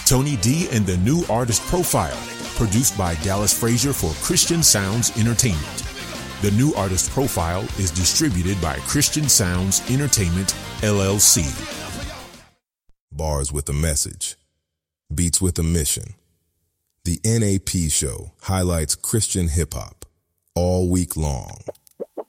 Tony D and the New Artist Profile, produced by Dallas Frazier for Christian Sounds Entertainment. The New Artist Profile is distributed by Christian Sounds Entertainment, LLC. Bars with a message. Beats with a mission. The NAP Show highlights Christian hip-hop all week long.